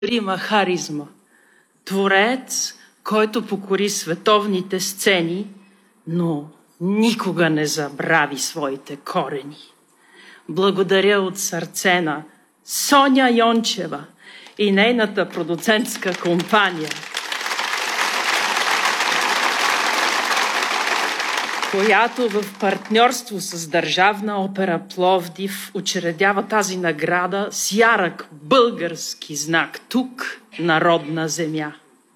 Рима харизма. Творец, който покори световните сцени, но никога не забрави своите корени. Благодаря от сърце на Соня Йончева и нейната продуцентска компания, която в партньорство с Държавна опера Пловдив учредява тази награда с ярък български знак тук, на родна земя.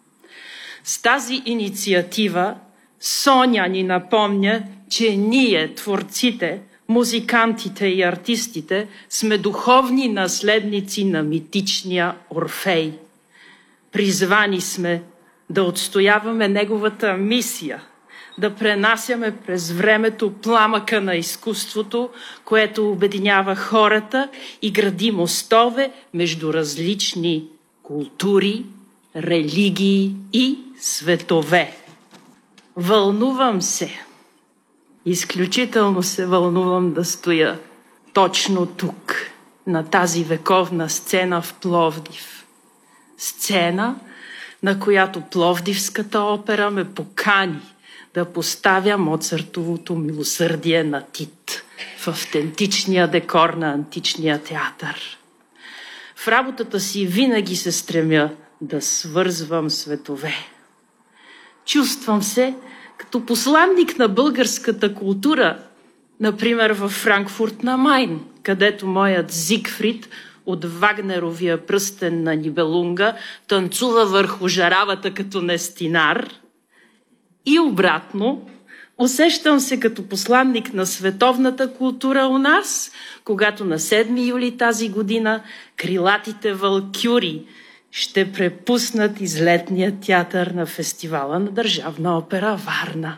С тази инициатива Соня ни напомня, че ние, творците, музикантите и артистите, сме духовни наследници на митичния Орфей. Призвани сме да отстояваме неговата мисия, да пренасяме през времето пламъка на изкуството, което обединява хората и гради мостове между различни култури, религии и светове. Вълнувам се. Изключително се вълнувам да стоя точно тук, на тази вековна сцена в Пловдив. Сцена, на която Пловдивската опера ме покани да поставя Моцартовото милосърдие на Тит в автентичния декор на античния театър. В работата си винаги се стремя да свързвам светове. Чувствам се като посланник на българската култура, например във Франкфурт на Майн, където моят Зигфрид от Вагнеровия пръстен на Нибелунга танцува върху жаравата като нестинар. И обратно, усещам се като посланник на световната култура у нас, когато на 7 юли тази година крилатите валкюри ще препуснат излетния театър на фестивала на Държавна опера Варна.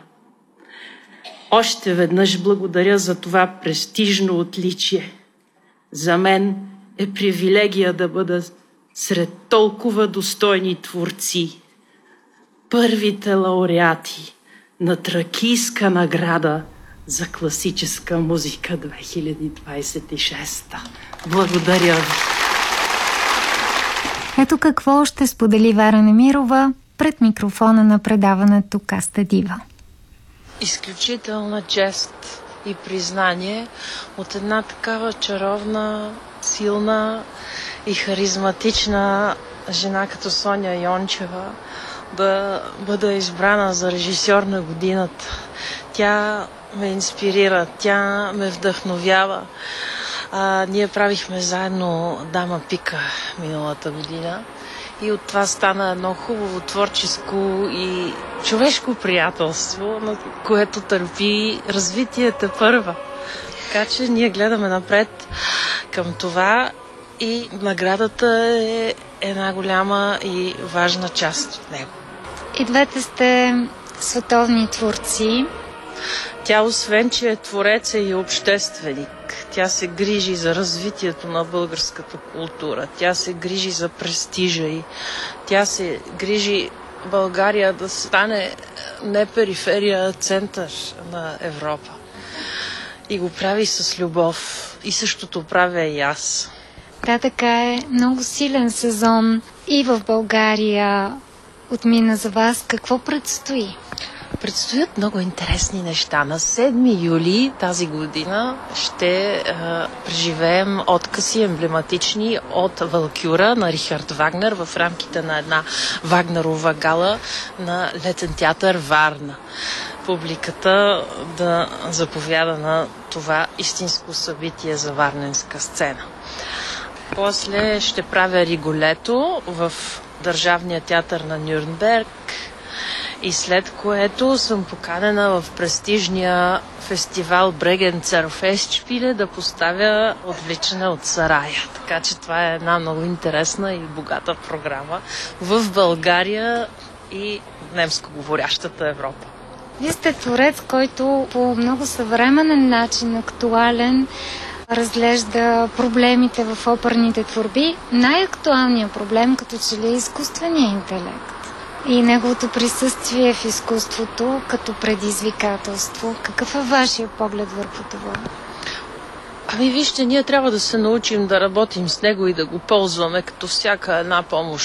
Още веднъж благодаря за това престижно отличие. За мен е привилегия да бъда сред толкова достойни творци, първите лауреати на Тракийска награда за класическа музика 2026. Благодаря ви. Ето какво ще сподели Вяра Немирова пред микрофона на предаването Каста Дива. Изключителна чест и признание от една такава чаровна, силна и харизматична жена като Соня Йончева да бъда избрана за режисьор на годината. Тя ме инспирира, тя ме вдъхновява. Ние правихме заедно Дама Пика миналата година и от това стана едно хубаво творческо и човешко приятелство, на което търпи развитието първа. Така че ние гледаме напред към това и наградата е една голяма и важна част от него. И двете сте световни творци. Тя, освен че е творец, е и общественик. Тя се грижи за развитието на българската култура. Тя се грижи за престижа й. Тя се грижи България да стане не периферия, а център на Европа. И го прави с любов. И същото правя и аз. Да, така е. Много силен сезон и в България отмина за вас. Какво предстои? Предстоят много интересни неща. На 7 юли тази година ще преживеем откъси емблематични от Валкюра на Рихард Вагнер в рамките на една Вагнерова гала на Летен театър Варна. Публиката да заповяда на това истинско събитие за варненска сцена. После ще правя Риголето в Държавния театър на Нюрнберг и след което съм поканена в престижния фестивал Брегенцер Фестшпиле да поставя Отвличане от сарая. Така че това е една много интересна и богата програма в България и немско говорящата Европа. Вие сте творец, който по много съвременен начин, актуален, разглежда проблемите в оперните творби. Най-актуалният проблем като че ли е изкуственият интелект и неговото присъствие в изкуството като предизвикателство. Какъв е вашия поглед върху това? Ами вижте, ние трябва да се научим да работим с него и да го ползваме като всяка една помощ